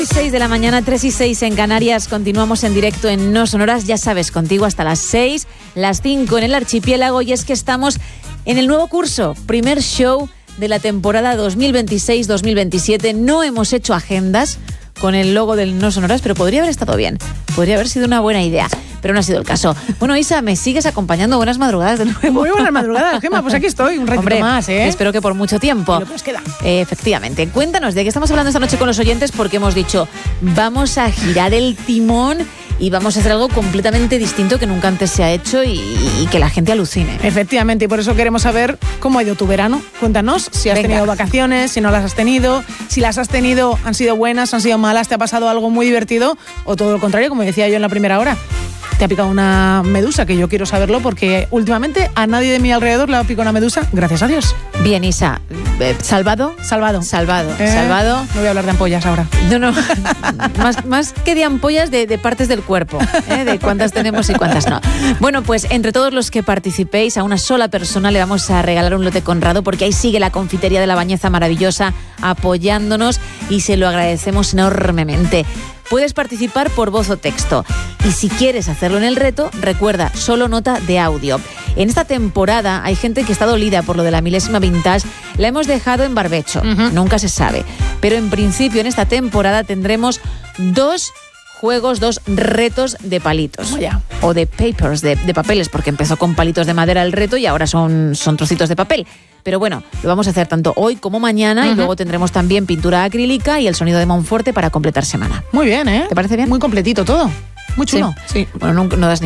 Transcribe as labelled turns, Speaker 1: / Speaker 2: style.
Speaker 1: 6 de la mañana, 3:06 en Canarias. Continuamos en directo en No Sonoras, ya sabes, contigo hasta las 6, las 5 en el archipiélago. Y es que estamos en el nuevo curso, primer show de la temporada 2026-2027. No hemos hecho agendas con el logo del No Sonoras, pero podría haber estado bien. Podría haber sido una buena idea, pero no ha sido el caso. Bueno, Isa, me sigues acompañando. Buenas madrugadas de nuevo.
Speaker 2: Muy buenas madrugadas, Gemma. Pues aquí estoy, un ratito más, ¿eh?
Speaker 1: Espero que por mucho tiempo.
Speaker 2: Pero pues queda.
Speaker 1: Efectivamente. Cuéntanos de qué estamos hablando esta noche con los oyentes, porque hemos dicho, vamos a girar el timón y vamos a hacer algo completamente distinto que nunca antes se ha hecho y que la gente alucine.
Speaker 2: Efectivamente, y por eso queremos saber cómo ha ido tu verano. Cuéntanos si has tenido vacaciones, si no las has tenido, si las has tenido, han sido buenas, han sido malas, te ha pasado algo muy divertido o todo lo contrario, como decía yo en la primera hora. Te ha picado una medusa, que yo quiero saberlo porque últimamente a nadie de mi alrededor le ha picado una medusa, gracias a Dios.
Speaker 1: Bien, Isa. ¿Salvado?
Speaker 2: Salvado.
Speaker 1: Salvado.
Speaker 2: No voy a hablar de ampollas ahora.
Speaker 1: No. más que de ampollas, de partes del cuerpo, de cuántas tenemos y cuántas no. Bueno, pues entre todos los que participéis, a una sola persona le vamos a regalar un lote Conrado, porque ahí sigue la confitería de La Bañeza maravillosa apoyándonos y se lo agradecemos enormemente. Puedes participar por voz o texto. Y si quieres hacerlo en el reto, recuerda, solo nota de audio. En esta temporada hay gente que está dolida por lo de la milésima vintage. La hemos dejado en barbecho. Nunca se sabe. Pero en principio, en esta temporada tendremos 2 juegos, 2 retos de palitos. O de papers, de papeles, porque empezó con palitos de madera el reto y ahora son trocitos de papel. Pero bueno, lo vamos a hacer tanto hoy como mañana y luego tendremos también pintura acrílica y el sonido de Monforte para completar semana.
Speaker 2: Muy bien, ¿eh?
Speaker 1: ¿Te parece bien?
Speaker 2: Muy completito todo. Muy chulo.
Speaker 1: Sí. Bueno, no das ni